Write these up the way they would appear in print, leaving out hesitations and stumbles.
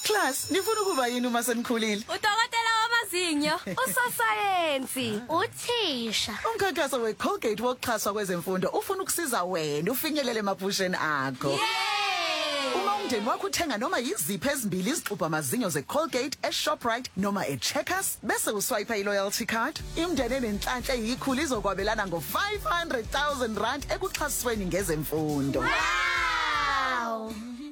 Class, nifuna ukuba yini uma senikhulile? Udokotela wamazinyo, usosayensi, uthisha. Umkhankaso weColgate wokuxhaswa kwezemfundo ufuna ukusiza wena ufinyelele emaphusheni akho. Uma umndeni wakho uthenga noma yiziphi ezimbili izixubha amazinyo zeColgate eShoprite noma eCheckers bese uswipe iloyalty card, imndeni enenhlanhla eyikhulu izokwabelana ngo R500,000 ekuxhasweni ngezemfundo. Wow!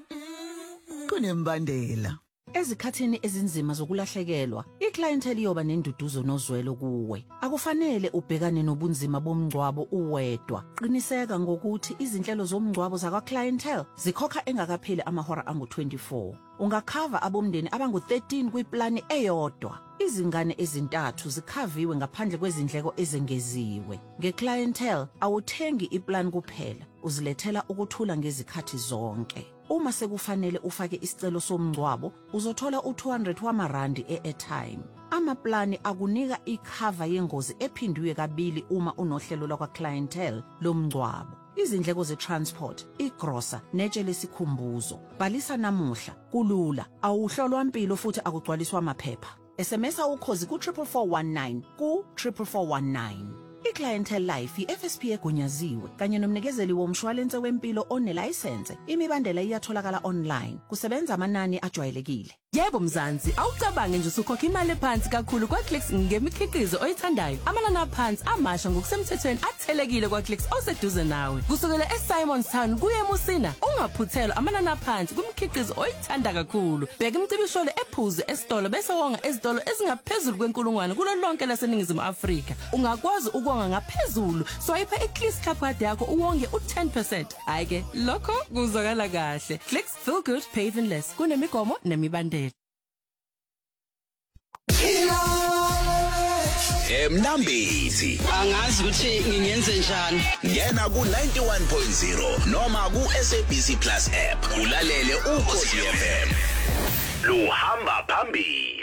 Kunembandela. Ezikhathini ezinzima zokulahlekelwa, iclientele iyoba nenduduzo nozwelo kuwe. Akufanele ubhekane nobunzima bomngcwabo uwedwa. Qiniseka ngokuthi izinhlelo zomngcwabo zakwa-clientele zikhokha engakapheli amahora angu-24. Ungakhava abomndeni abangu-13 kwiplani eyodwa. Izingane ezintathu zikhaviwe ngaphandle kwezindleko ezengeziwe. Nge-clientele awuthengi iplan kuphela, uzilethela ukuthula ngezikhathi zonke. Uma sekufanele ufake isicelo somngcwabo, uzothola u200 wamarandi e-airtime. Amaplani akunika ikhava yengozi ephindwe kabili uma unohlelo lakwa-clientele lomngcwabo. Izindleko ze-transport, igrosa, netshe lesikhumbuzo. Bhalisa namuhla, kulula, awuhlolwa impilo futhi akugcwaliswa amaphepha. SMSa ukhozi ku-44419 ku-44419. I-Clientele Life i-FSP egunyaziwe kanye nomnikezeli womshwalense wempilo onelayisense. Imibandela iyatholakala online. Kusebenza amanani ajwayelekile. Yebo Mzansi, awucabange nje usukhokha imali ephansi kakhulu kwaClicks ngemikhiqizo oyithandayo. Amanani aphansi amasha ngokusemthethweni athelekile kwaClicks oseduze nawe. Kusukela eSimons Town kuye eMusina, ungaphuthelwa amanani aphansi kumikhiqizo oyithanda kakhulu. Bheka imicibisholo ephuze esitolo bese wonga ezitolo ezingaphezulu kwenkulungwane kulo lonke laseNingizimu Afrika. Ungakwazi ukonga ngaphezulu, swipe iClicks Club card yakho uwonge u10%. Hayi ke, lokho kuzokala kahle. Clicks, feel good, pay even less. Kunemigomo nemibandela. Emnambithi angazi ukuthi ngingenze njani. ngena ku 91.0 noma ku SABC Plus app ulalele uKhosi FM luhamba phambili.